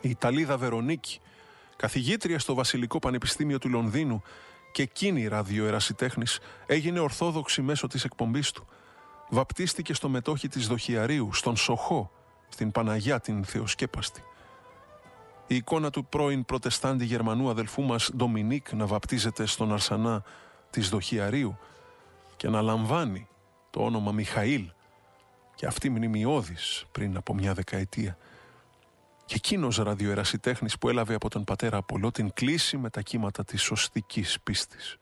Η Ιταλίδα Βερονίκη, καθηγήτρια στο Βασιλικό Πανεπιστήμιο του Λονδίνου και εκείνη ραδιοερασιτέχνης, έγινε ορθόδοξη μέσω της εκπομπής του. Βαπτίστηκε στο μετόχι της Δοχιαρίου, στον Σοχό, στην Παναγιά την Θεοσκέπαστη. Η εικόνα του πρώην προτεστάντη Γερμανού αδελφού μας Ντομινίκ να βαπτίζεται στον Αρσανά της Δοχιαρίου και να λαμβάνει το όνομα Μιχαήλ, και αυτή μνημειώδης πριν από μια δεκαετία. Και εκείνος ραδιοερασιτέχνης που έλαβε από τον πατέρα Απολό την κλίση με τα κύματα της σωστικής πίστης.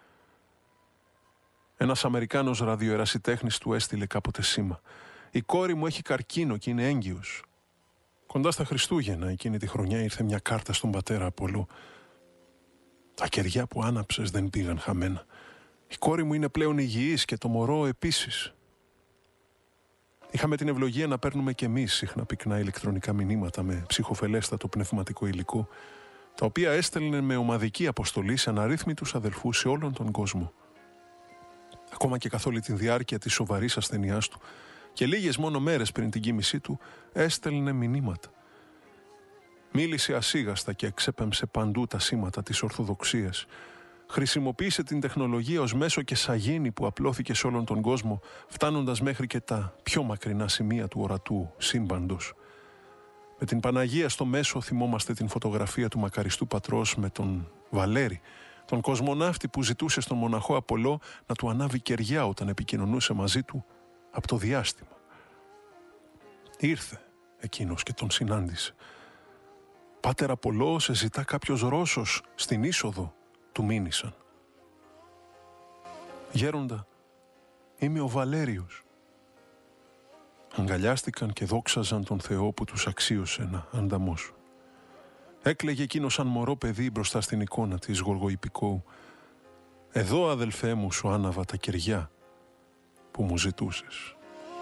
Ένας Αμερικάνος ραδιοερασιτέχνης του έστειλε κάποτε σήμα: «Η κόρη μου έχει καρκίνο και είναι έγκυος». Κοντά στα Χριστούγεννα εκείνη τη χρονιά ήρθε μια κάρτα στον πατέρα Απολό: «Τα κεριά που άναψες δεν πήγαν χαμένα. Η κόρη μου είναι πλέον υγιής και το μωρό επίσης». Είχαμε την ευλογία να παίρνουμε κι εμείς συχνά πυκνά ηλεκτρονικά μηνύματα με ψυχοφελέστατο πνευματικό υλικό, τα οποία έστελνε με ομαδική αποστολή σε αναρρύθμιτους αδελφούς σε όλον τον κόσμο. Ακόμα και καθ' όλη τη διάρκεια της σοβαρής ασθενειάς του και λίγες μόνο μέρες πριν την κοίμησή του, έστελνε μηνύματα. Μίλησε ασίγαστα και εξέπεμψε παντού τα σήματα της Ορθοδοξίας. Χρησιμοποίησε την τεχνολογία ως μέσο και σαγίνη που απλώθηκε σε όλον τον κόσμο, φτάνοντας μέχρι και τα πιο μακρινά σημεία του ορατού σύμπαντος. Με την Παναγία στο μέσο θυμόμαστε την φωτογραφία του μακαριστού πατρός με τον Βαλέρη, τον κοσμοναύτη που ζητούσε στον μοναχό Απολό να του ανάβει κεριά όταν επικοινωνούσε μαζί του από το διάστημα. Ήρθε εκείνος και τον συνάντησε. «Πάτερ Απολό, σε ζητά κάποιος Ρώσος στην είσοδο», του μήνυσαν. «Γέροντα, είμαι ο Βαλέριος». Αγκαλιάστηκαν και δόξαζαν τον Θεό που τους αξίωσε να ανταμώσουν. Έκλαιγε εκείνο σαν μωρό παιδί μπροστά στην εικόνα της Γοργοϊππικού: «Εδώ, αδελφέ μου, σου άναβα τα κεριά που μου ζητούσες».